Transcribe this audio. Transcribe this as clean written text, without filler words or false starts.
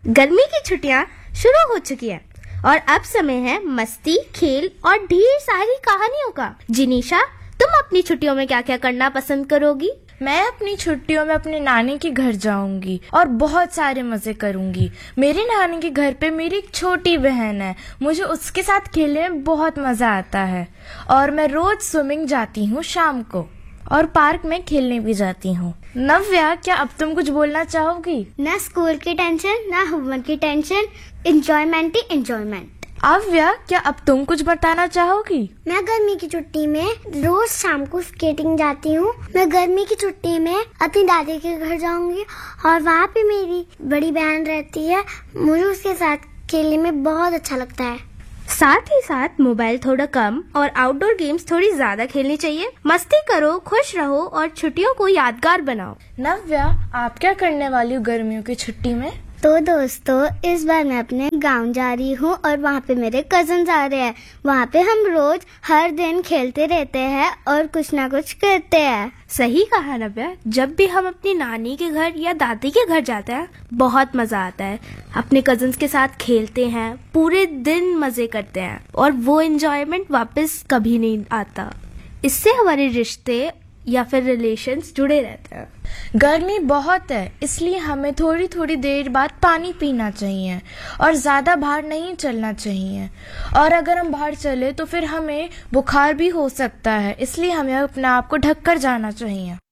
गर्मी की छुट्टियां शुरू हो चुकी हैं और अब समय है मस्ती, खेल और ढेर सारी कहानियों का। जिनीशा, तुम अपनी छुट्टियों में क्या क्या करना पसंद करोगी? मैं अपनी छुट्टियों में अपने नानी के घर जाऊंगी और बहुत सारे मजे करूंगी। मेरे नानी के घर पे मेरी एक छोटी बहन है, मुझे उसके साथ खेलने में बहुत मजा आता है। और मैं रोज स्विमिंग जाती हूँ शाम को और पार्क में खेलने भी जाती हूँ। नव्या, क्या अब तुम कुछ बोलना चाहोगी? ना स्कूल की टेंशन, ना होमवर्क की टेंशन, एंजॉयमेंट ही एंजॉयमेंट। आव्या, क्या अब तुम कुछ बताना चाहोगी? मैं गर्मी की छुट्टी में रोज शाम को स्केटिंग जाती हूँ। मैं गर्मी की छुट्टी में अपनी दादी के घर जाऊंगी और वहाँ पे मेरी बड़ी बहन रहती है। मुझे उसके साथ खेलने में बहुत अच्छा लगता है। साथ ही साथ मोबाइल थोड़ा कम और आउटडोर गेम्स थोड़ी ज्यादा खेलनी चाहिए। मस्ती करो, खुश रहो और छुट्टियों को यादगार बनाओ। नव्या, आप क्या करने वाली हो गर्मियों की छुट्टी में? तो दोस्तों, इस बार मैं अपने गांव जा रही हूँ और वहाँ पे मेरे कजिन्स आ रहे हैं। वहाँ पे हम रोज हर दिन खेलते रहते हैं और कुछ ना कुछ करते हैं। सही कहा नव्या, जब भी हम अपनी नानी के घर या दादी के घर जाते हैं बहुत मजा आता है। अपने कजिन्स के साथ खेलते हैं, पूरे दिन मजे करते हैं और वो एंजॉयमेंट वापस कभी नहीं आता। इससे हमारे रिश्ते या फिर रिलेशंस जुड़े रहते हैं। गर्मी बहुत है, इसलिए हमें थोड़ी थोड़ी देर बाद पानी पीना चाहिए और ज्यादा बाहर नहीं चलना चाहिए। और अगर हम बाहर चले तो फिर हमें बुखार भी हो सकता है, इसलिए हमें अपने आप को ढक कर जाना चाहिए।